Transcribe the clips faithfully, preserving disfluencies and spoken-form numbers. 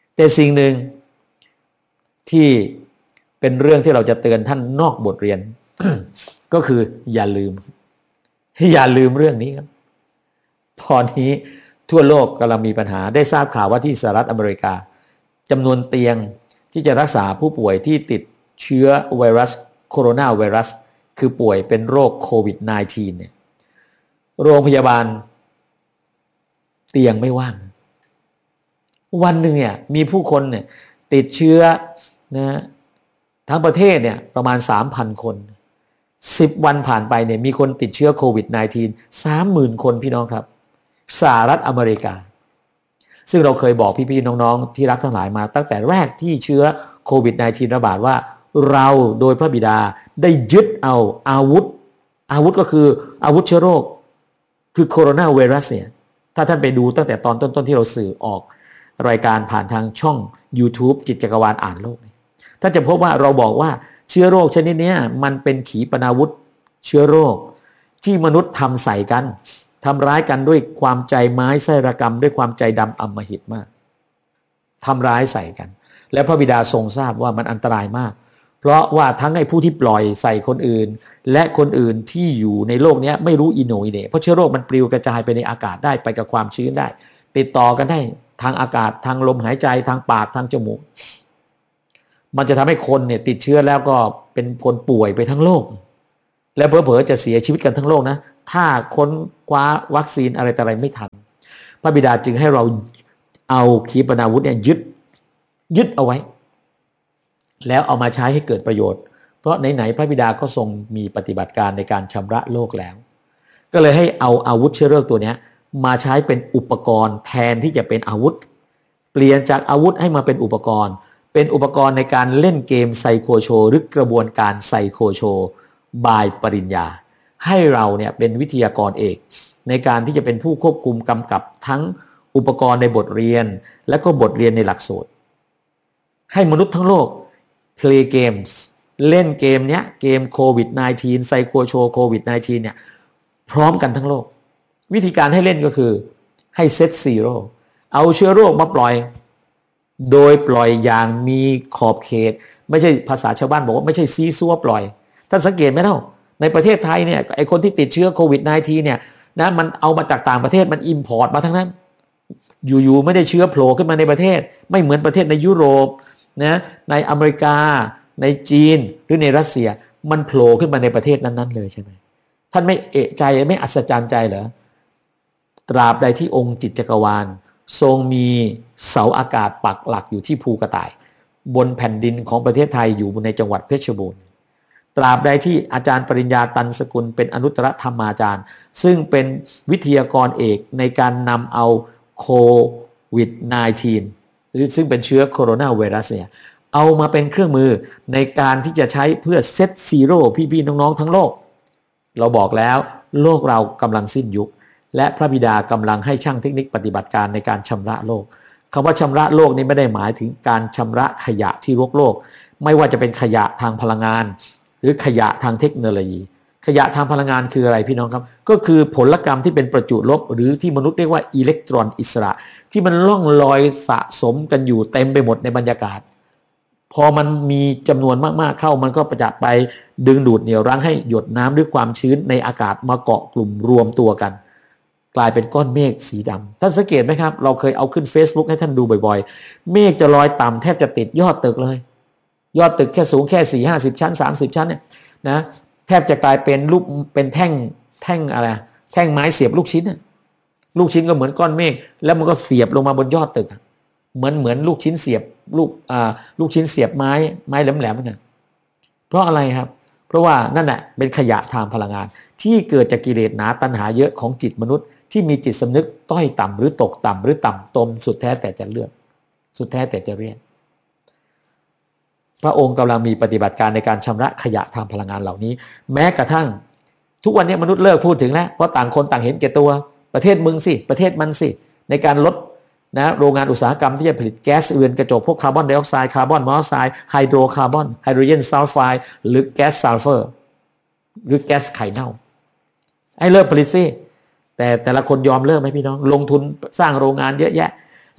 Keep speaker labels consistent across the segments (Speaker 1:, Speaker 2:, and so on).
Speaker 1: แต่สิ่งหนึ่งที่เป็นเรื่องที่เราจะเตือนท่านนอกบทเรียน ก็คืออย่าลืมอย่าลืมเรื่องนี้ครับตอนนี้ทั่วโลกกำลังมีปัญหาได้ทราบข่าวว่าที่สหรัฐอเมริกาจำนวนเตียงที่จะรักษาผู้ป่วยที่ติดเชื้อไวรัสโคโรนาไวรัสคือป่วยเป็นโรคโควิด สิบเก้า เนี่ยโรงพยาบาลเตียงไม่ว่างวันหนึ่งเนี่ยมีผู้คนเนี่ยติดเชื้อนะทั้งประเทศเนี่ยประมาณ สามพัน คนสิบวันผ่านไปเนี่ยมีคนติดเชื้อโควิด สิบเก้า สามหมื่น คนพี่น้องครับสหรัฐอเมริกาซึ่งเราเคยบอกพี่ๆน้องๆที่รักทั้งหลายมาตั้งแต่แรกที่เชื้อโควิด สิบเก้า ระบาดว่าเราโดยพระบิดาได้ยึดเอาอาวุธอาวุธก็คืออาวุธเชื้อโรคคือโคโรนาไวรัสเนี่ยถ้าท่านไปดูตั้งแต่ตอนต้นๆที่เราสื่อออกรายการผ่านทางช่อง YouTube จิตจักรวาลอ่านโลกท่านจะพบว่าเราบอกว่าเชื้อโรคชนิดนี้มันเป็นขีปนาวุธเชื้อโรคที่มนุษย์ทำใส่กันทำร้ายกันด้วยความใจไม้ไส้ระกรรมด้วยความใจดำอำมหิตมากทำร้ายใส่กันและพระบิดาทรงทราบว่ามันอันตรายมากเพราะว่าทั้งไอ้ผู้ที่ปล่อยใส่คนอื่นและคนอื่นที่อยู่ในโลกนี้ไม่รู้อิโหนอิเหน่เพราะเชื้อโรคมันปลิวกระจายไปในอากาศได้ไปกับความชื้นได้ติดต่อกันได้ทางอากาศทางลมหายใจทางปากทางจมูกมันจะทำให้คนเนี่ยติดเชื้อแล้วก็เป็นคนป่วยไปทั้งโลกและเผลอๆจะเสียชีวิตกันทั้งโลกนะถ้าค้นคว้าวัคซีนอะไรต่ออะไรไม่ทันพระบิดาจึงให้เราเอาขีปนาวุธเนี่ยยึดยึดเอาไว้แล้วเอามาใช้ให้เกิดประโยชน์เพราะไหนๆพระบิดาก็ทรงมีปฏิบัติการในการชำระโลกแล้วก็เลยให้เอาอาวุธเชื้อโรคตัวนี้มาใช้เป็นอุปกรณ์แทนที่จะเป็นอาวุธเปลี่ยนจากอาวุธให้มาเป็นอุปกรณ์เป็นอุปกรณ์ในการเล่นเกมไซโคโชหรือกระบวนการไซโคโชบายปริญญาให้เราเนี่ยเป็นวิทยากรเอกในการที่จะเป็นผู้ควบคุมกำกับทั้งอุปกรณ์ในบทเรียนและก็บทเรียนในหลักสูตรให้มนุษย์ทั้งโลก play games เล่นเกมเนี้ยเกมโควิด สิบเก้า ไซโคโชโควิด สิบเก้า เนี่ยพร้อมกันทั้งโลกวิธีการให้เล่นก็คือให้เซตซีโร่เอาเชื้อโรคมาปล่อยโดยปล่อยอย่างมีขอบเขตไม่ใช่ภาษาชาวบ้านบอกว่าไม่ใช่ซีซัวปล่อยท่านสังเกตไหมเล่าในประเทศไทยเนี่ยไอคนที่ติดเชื้อโควิด สิบเก้า เนี่ยนะมันเอามาจากต่างประเทศมันอิมพอร์ตมาทั้งนั้นอยู่ๆไม่ได้เชื้อโผล่ขึ้นมาในประเทศไม่เหมือนประเทศในยุโรปนะในอเมริกาในจีนหรือในรัสเซียมันโผล่ขึ้นมาในประเทศนั้นๆเลยใช่ไหมท่านไม่เอะใจไม่อัศจรรย์ใจเหรอตราบใดที่องค์จิตจักรวาลทรงมีเสาอากาศปักหลักอยู่ที่ภูกระต่ายบนแผ่นดินของประเทศไทยอยู่ในจังหวัดเพชรบูรณ์ตราบใดที่อาจารย์ปริญญาตันสกุลเป็นอนุตตรธรรมาจารย์ซึ่งเป็นวิทยากรเอกในการนำเอาโควิด สิบเก้า หรือซึ่งเป็นเชื้อโคโรนาไวรัสเนี่ยเอามาเป็นเครื่องมือในการที่จะใช้เพื่อเซตซีโร่พี่ๆน้องๆทั้งโลกเราบอกแล้วโลกเรากำลังสิ้นยุคและพระบิดากำลังให้ช่างเทคนิคปฏิบัติการในการชำระโลกคำว่าชำระโลกนี้ไม่ได้หมายถึงการชำระขยะที่รกโลกไม่ว่าจะเป็นขยะทางพลังงานหรือขยะทางเทคโนโลยีขยะทางพลังงานคืออะไรพี่น้องครับก็คือผลกรรมที่เป็นประจุลบหรือที่มนุษย์เรียกว่าอิเล็กตรอนอิสระที่มันล่องลอยสะสมกันอยู่เต็มไปหมดในบรรยากาศพอมันมีจำนวนมากๆเข้ามันก็ประจักษ์ไปดึงดูดเหนี่ยวรั้งให้หยดน้ำด้วยความชื้นในอากาศมาเกาะกลุ่มรวมตัวกันกลายเป็นก้อนเมฆสีดำท่านสังเกตไหมครับเราเคยเอาขึ้น Facebook ให้ท่านดูบ่อยๆเมฆจะลอยต่ำแทบจะติดยอดตึกเลยยอดตึกแค่สูงแค่สี่ห้าสิบชั้นสามสิบชั้นเนี่ยนะแทบจะกลายเป็นรูปเป็นแท่งแท่งอะไรแท่งไม้เสียบลูกชิ้นลูกชิ้นก็เหมือนก้อนเมฆแล้วมันก็เสียบลงมาบนยอดตึกเหมือนเหมือนลูกชิ้นเสียบลูกอ่าลูกชิ้นเสียบไม้ไม้แหลมๆนั่นเพราะอะไรครับเพราะว่านั่นแหละเป็นขยะทางพลังงานที่เกิดจากกิเลสหนาตัณหาเยอะของจิตมนุษย์ที่มีจิตสำนึกต้อยต่ำหรือตกต่ำหรือต่ำตมสุดแท้แต่จะเลือกสุดแท้แต่จะเรียนพระองค์กำลังมีปฏิบัติการในการชำระขยะทางพลังงานเหล่านี้แม้กระทั่งทุกวันนี้มนุษย์เลิกพูดถึงแล้วเพราะต่างคนต่างเห็นแก่ตัวประเทศมึงสิประเทศมันสิในการลดนะโรงงานอุตสาหกรรมที่จะผลิตแก๊สเรือนกระจกพวกคาร์บอนไดออกไซด์คาร์บอนมอนอกไซด์ไฮโดรคาร์บอนไฮโดรเจนซัลไฟด์หรือแก๊สซัลเฟอร์หรือแก๊สไข่เน่าไอ้เลิกผลิตสิแต่แต่ละคนยอมเลิกไหมพี่น้องลงทุนสร้างโรงงานเยอะแยะ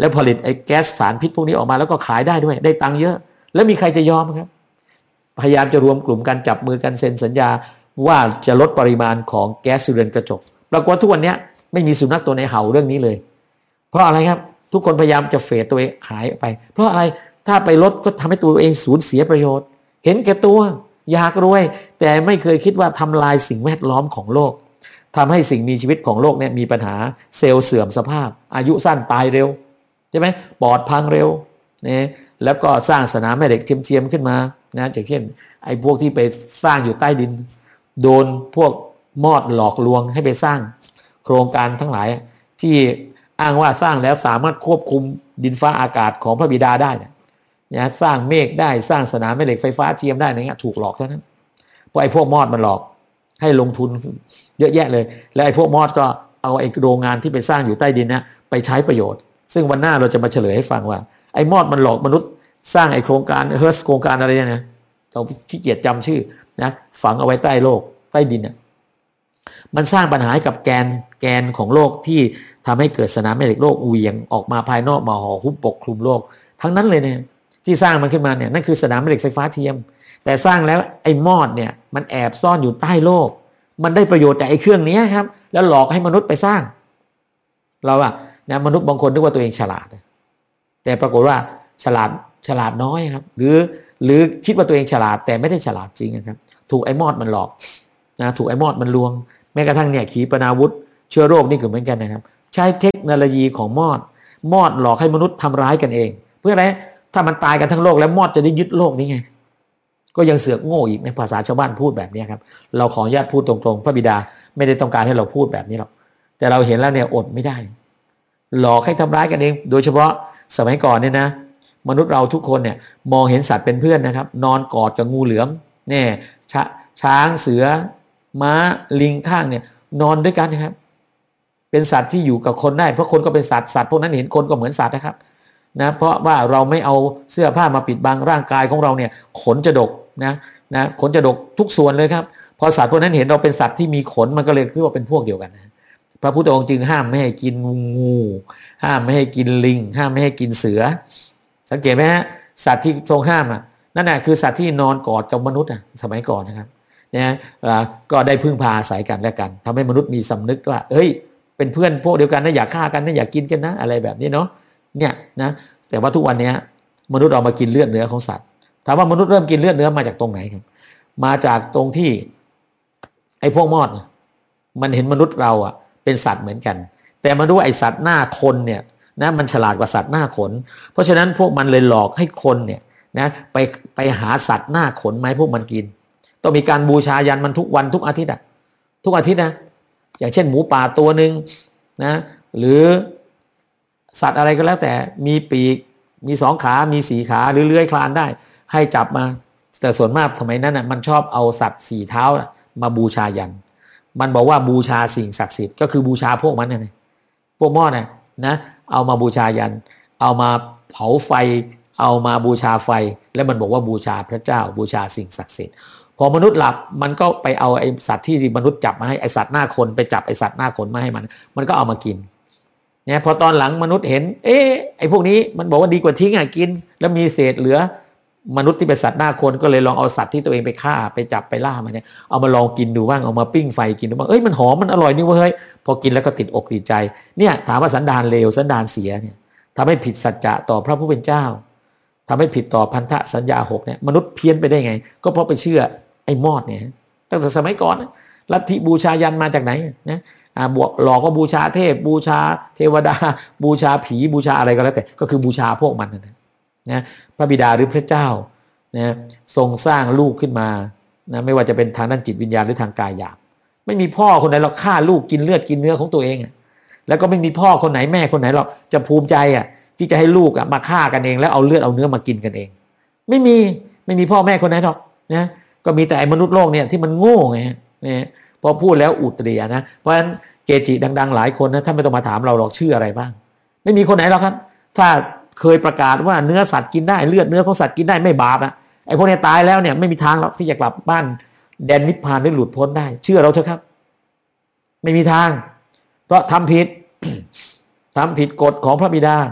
Speaker 1: แล้วผลิตไอ้แก๊สสารพิษพวกนี้ออกมาแล้วก็ขายได้ด้วยได้ตังค์เยอะแล้วมีใครจะยอมครับพยายามจะรวมกลุ่มกันจับมือกันเซ็นสัญญาว่าจะลดปริมาณของแก๊สเรือนกระจกปรากฏทุกวันนี้ไม่มีสุนัขตัวไหนเห่าเรื่องนี้เลยเพราะอะไรครับทุกคนพยายามจะเฟดตัวเองหายไปเพราะอะไรถ้าไปลดก็ทำให้ตัวเองสูญเสียประโยชน์เห็นแก่ตัวอยากรวยแต่ไม่เคยคิดว่าทำลายสิ่งแวดล้อมของโลกทำให้สิ่งมีชีวิตของโลกเนี่ยมีปัญหาเซลล์เสื่อมสภาพอายุสั้นตายเร็วใช่ไหมปอดพังเร็วเนี่ยแล้วก็สร้างสนามแม่เหล็กเทียมๆขึ้นมานะอย่างเช่นไอ้พวกที่ไปสร้างอยู่ใต้ดินโดนพวกมอดหลอกลวงให้ไปสร้างโครงการทั้งหลายที่อ้างว่าสร้างแล้วสามารถควบคุมดินฟ้าอากาศของพระบิดาได้นะสร้างเมฆได้สร้างสนามแม่เหล็กไฟฟ้าเทียมได้นะเงี้ยถูกหลอกเท่านั้นเพราะไอ้พวกมอดมันหลอกให้ลงทุนเยอะแยะเลยแล้วไอ้พวกมอดก็เอาไอ้โรงงานที่ไปสร้างอยู่ใต้ดินนะไปใช้ประโยชน์ซึ่งวันหน้าเราจะมาเฉลยให้ฟังว่าไอ้มอดมันหลอกมนุษย์สร้างไอ้โครงการเฮิร์สโครงการอะไรเนี่ยนะเราขี้เกียจจำชื่อนะฝังเอาไว้ใต้โลกใต้ดินเนี่ยมันสร้างปัญหากับแกนแกนของโลกที่ทำให้เกิดสนามแม่เหล็กโลกเหวี่ยงออกมาภายนอกมาห่อหุ้มปกคลุมโลกทั้งนั้นเลยเนี่ยที่สร้างมันขึ้นมาเนี่ยนั่นคือสนามแม่เหล็กไฟฟ้าเทียมแต่สร้างแล้วไอ้มอดเนี่ยมันแอบซ่อนอยู่ใต้โลกมันได้ประโยชน์จากไอ้เครื่องนี้ครับแล้วหลอกให้มนุษย์ไปสร้างเราอะนะมนุษย์บางคนนึกว่าตัวเองฉลาดแต่ปรากฏว่าฉลาดฉลาดน้อยครับหรือหรือคิดว่าตัวเองฉลาดแต่ไม่ได้ฉลาดจริงนะครับถูกไอ้มอดมันหลอกนะถูกไอ้มอดมันลวงแม้กระทั่งเนี่ยขีปนาวุธเชื้อโรคนี่ก็เหมือนกันนะครับใช้เทคโนโลยีของมอดมอดหลอกให้มนุษย์ทำร้ายกันเองเพื่ออะไรถ้ามันตายกันทั้งโลกแล้วมอดจะได้ยึดโลกนี้ไงก็ยังเสือกโง่อีกในภาษาชาวบ้านพูดแบบนี้ครับเราขออนุญาตพูดตรงๆพระบิดาไม่ได้ต้องการให้เราพูดแบบนี้หรอกแต่เราเห็นแล้วเนี่ยอดไม่ได้หลอกให้ทำร้ายกันเองโดยเฉพาะสมัยก่อนเนี่ยนะมนุษย์เราทุกคนเนี่ยมองเห็นสัตว์เป็นเพื่อนนะครับนอนกอดกับงูเหลือมเนี่ยชช้างเสือม้าลิงข้างเนี่ยนอนด้วยกันนะครับเป็นสัตว์ที่อยู่กับคนได้เพราะคนก็เป็นสัตว์สัตว์พวกนั้นเห็นคนก็เหมือนสัตว์นะครับนะเพราะว่าเราไม่เอาเสื้อผ้ามาปิดบังร่างกายของเราเนี่ยขนจะดกนะนะขนจะดกทุกส่วนเลยครับพอสัตว์พวกนั้นเห็นเราเป็นสัตว์ที่มีขนมันก็เลยคิดว่าเป็นพวกเดียวกันนะพระพุทธองค์จึงห้ามไม่ให้กินงูห้ามไม่ให้กินลิงห้ามไม่ให้กินเสือสังเกตไหมฮะสัตว์ที่ทรงห้ามอ่ะนั่นแหละคือสัตว์ที่นอนกอดกับมนุษย์อ่ะสมัยก่อนนะครับเนี่ยก็ได้พึ่งพาอาศัยกันและกันทำให้มนุษย์มีสำนึกว่าเฮ้ยเป็นเพื่อนพวกเดียวกันนะอยากฆ่ากันนะอยากกินกันนะอะไรแบบนี้เนาะเนี่ยนะแต่ว่าทุกวันนี้มนุษย์เอามากินเลือดเนื้อของสัตว์ถามว่ามนุษย์เริ่มกินเลือดเนื้อมาจากตรงไหนครับมาจากตรงที่ไอ้พวกมอดมันเห็นมนุษย์เราอ่ะเป็นสัตว์เหมือนกันแต่มาดูไอ้สัตว์หน้าคนเนี่ยนะมันฉลาดกว่าสัตว์หน้าขนเพราะฉะนั้นพวกมันเลยหลอกให้คนเนี่ยนะไปไปหาสัตว์หน้าขนไหมพวกมันกินต้องมีการบูชายันมันทุกวันทุกอาทิตย์อ่ะทุกอาทิตย์นะอย่างเช่นหมูป่าตัวหนึ่งนะหรือสัตว์อะไรก็แล้วแต่มีปีกมีสองขามีสี่ขาหรือเลื้อยคลานได้ให้จับมาแต่ส่วนมากสมัยนั้นน่ะมันชอบเอาสัตว์สี่เท้ามาบูชายันมันบอกว่าบูชาสิ่งศักดิ์สิทธิ์ก็คือบูชาพวกมันน่ะพวกมอดน่ะนะเอามาบูชายันเอามาเผาไฟเอามาบูชาไฟแล้วมันบอกว่าบูชาพระเจ้าบูชาสิ่งศักดิ์สิทธิ์พอมนุษย์หลับมันก็ไปเอาไอ้สัตว์ที่มนุษย์จับมาให้ไอ้สัตว์หน้าคนไปจับไอ้สัตว์หน้าขนมาให้มันมันก็เอามากินเนี่ยพอตอนหลังมนุษย์เห็นเอ๊ะไอ้พวกนี้มันบอกว่าดีกว่าทิ้งอ่ะกินแล้วมีเศษเหลือมนุษย์ที่เป็นสัตว์หน้าคนก็เลยลองเอาสัตว์ที่ตัวเองไปฆ่าไปจับไปล่ามาเนี่ยเอามาลองกินดูบ้างเอามาปิ้งไฟกินดูบ้างเอ้ยมันหอมมันอร่อยนี่เว้ยพอกินแล้วก็ติดอกติดใจเนี่ยถามว่าสันดานเลวสันดานเสียเนี่ยทำให้ผิดสัจจะต่อพระผู้เป็นเจ้าทำให้ผิดต่อพันธสัญญาหกเนี่ยมนุษย์เพี้ยนไปได้ไงก็เพราะไปเชื่อไอ้มอดเนี่ยตั้งแต่สมัยก่อนลัทธิบูชายันมาจากไหนนะอ่าบวกหลอกก็บูชาเทพบูชาเทวดาบูชาผีบูชาอะไรก็แล้วแต่ก็คือบูชาพวกมันนะนะพระบิดาหรือพระเจ้านะทรงสร้างลูกขึ้นมานะไม่ว่าจะเป็นทางด้านจิตวิญญาณหรือทางกายหยาบไม่มีพ่อคนไหนหรอกฆ่าลูกกินเลือดกินเนื้อของตัวเองแล้วก็ไม่มีพ่อคนไหนแม่คนไหนหรอกจะภูมิใจอ่ะที่จะให้ลูกอ่ะมาฆ่ากันเองแล้วเอาเลือดเอาเนื้อมากินกันเองไม่มีไม่มีพ่อแม่คนไหนหรอกนะก็มีแต่ไอ้มนุษย์โลกเนี่ยที่มันโง่ไงเนี่ยพอพูดแล้วอุตรินะเพราะฉะนั้นเกจิดังๆหลายคนนะท่านไม่ต้องมาถามเราหรอกชื่ออะไรบ้างไม่มีคนไหนหรอกครับถ้าเคยประกาศว่าเนื้อสัตว์กินได้เลือดเนื้อของสัตว์กินได้ไม่บาปนะไอ้พวกนี้ตายแล้วเนี่ยไม่มีทางหรอกที่จะกลับบ้านแดนนิพพานได้หลุดพ้นได้เชื่อเราเถอะครับไม่มีทางเพราะทำผิด ทำผิดกฎของพระบิดา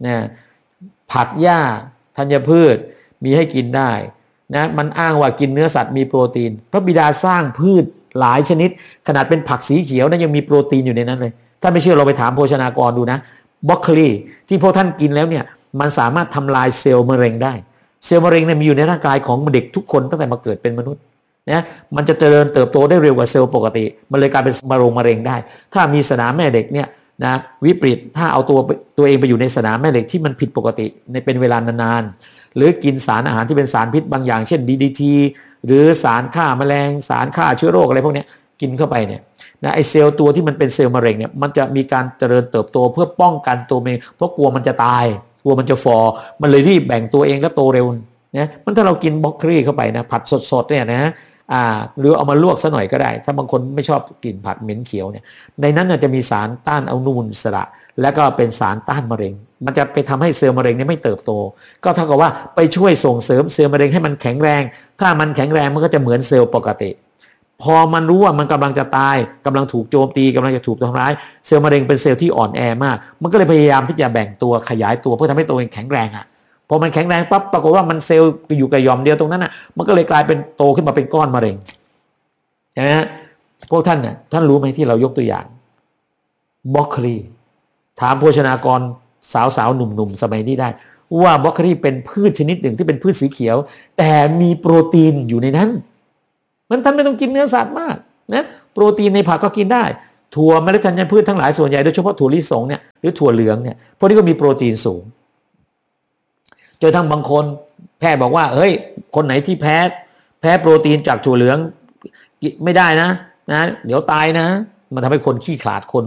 Speaker 1: นะผักหญ้าธัญพืชมีให้กินได้นะมันอ้างว่ากินเนื้อสัตว์มีโปรตีนพระบิดาสร้างพืชหลายชนิดขนาดเป็นผักสีเขียวนั้นยังมีโปรตีนอยู่ในนั้นเลยถ้าไม่เชื่อเราไปถามโภชนากรดูนะบรอกโคลีที่พวกท่านกินแล้วเนี่ยมันสามารถทำลายเซลล์มะเร็งได้เซลล์มะเร็งเนี่ยมีอยู่ในร่างกายของเด็กทุกคนตั้งแต่มาเกิดเป็นมนุษย์นะมันจะเจริญเติบโตได้เร็วกว่าเซลล์ปกติมันเลยกลายเป็นมะเร็งมะเร็งได้ถ้ามีสนามแม่เหล็กเนี่ยนะวิปริตถ้าเอาตัวตัวเองไปอยู่ในสนามแม่เหล็กที่มันผิดปกติในเป็นเวลานานๆหรือกินสารอาหารที่เป็นสารพิษบางอย่างเช่น ดี ดี ที หรือสารฆ่าแมลงสารฆ่าเชื้อโรคอะไรพวกนี้กินเข้าไปเนี่ยนะไอเซลล์ตัวที่มันเป็นเซลล์มะเร็งเนี่ยมันจะมีการเจริญเติบโตเพื่อป้องกันตัวเองเพราะกลัวมันจะตายกลัวมันจะฟอมันเลยรีบแบ่งตัวเองแล้วโตเร็วนะมันถ้าเรากินบรอกโคลีเข้าไปนะผัดสดๆเนี่ยนะอ่าหรือเอามาลวกซะหน่อยก็ได้ถ้าบางคนไม่ชอบกินผัดเหม็นเขียวเนี่ยในนั้นจะมีสารต้านอนุมูลอิสระและก็เป็นสารต้านมะเร็งมันจะไปทำให้เซลล์มะเร็งนี่ไม่เติบโตก็เท่ากับว่าไปช่วยส่งเสริมเซลล์มะเร็งให้มันแข็งแรงถ้ามันแข็งแรงมันก็จะเหมือนเซลล์ปกติพอมันรู้ว่ามันกำลังจะตายกำลังถูกโจมตีกำลังจะถูกทำร้ายเซลล์มะเร็งเป็นเซลล์ที่อ่อนแอมากมันก็เลยพยายามที่จะแบ่งตัวขยายตัวเพื่อทำให้ตัวเองแข็งแรงอ่ะพอมันแข็งแรงปั๊บปรากฏว่ามันเซลล์อยู่กับหย่อมเดียวตรงนั้นอ่ะมันก็เลยกลายเป็นโตขึ้นมาเป็นก้อนมะเร็งใช่ไหมฮะพวกท่านเนี่ยท่านรู้ไหมที่เรายกตัวอย่างบรอกโคลีถามโภชนากรสาวๆหนุ่มๆสมัยนี้ได้ว่าบรอกโคลีเป็นพืชชนิดหนึ่งที่เป็นพืชสีเขียวแต่มีโปรตีนอยู่ในนั้นมันท่านไม่ต้องกินเนื้อสัตว์มากนะโปรตีนในผักก็กินได้ถั่วเมล็ดธัญพืชทั้งหลายส่วนใหญ่โดยเฉพาะถั่วลิสงเนี่ยหรือถั่วเหลืองเนี่ยพวกนี้ก็มีโปรตีนสูงจนทั้งบางคนแพทย์บอกว่าเฮ้ยคนไหนที่แพ้แพ้โปรตีนจากถั่วเหลืองไม่ได้นะนะเดี๋ยวตายนะมันทำให้คนขี้ขลาดคน